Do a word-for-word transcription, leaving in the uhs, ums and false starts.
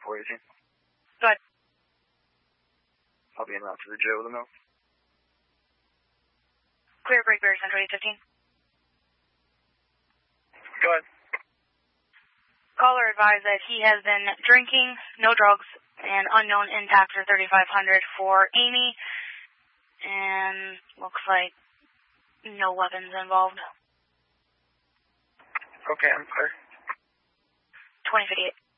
four eighteen. Go ahead. I'll be en route to the jail with a mill. Clear Great Bear Central eight fifteen. Go ahead. Caller advised that he has been drinking, no drugs, and unknown impactor thirty-five hundred for Amy, and looks like no weapons involved. Okay, I'm clear. twenty fifty-eight.